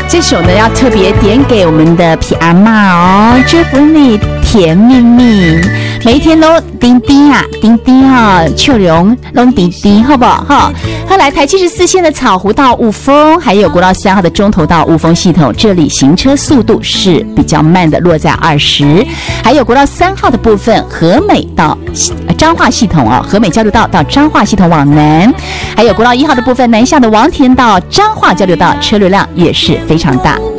这首呢要特别点给我们的皮阿嬷哦，祝福你甜蜜蜜，每一天都叮叮啊，叮叮啊，秋龙龙叮叮，好不好？哈，后来台74线的草湖到雾峰，还有国道3号的中投到雾峰系统，这里行车速度是比较慢的，落在20，还有国道3号的部分，和美到彰化系统哦，和美交流道到彰化系统往南，还有国道1号的部分，南下的王田到彰化交流道，车流量也是非常大。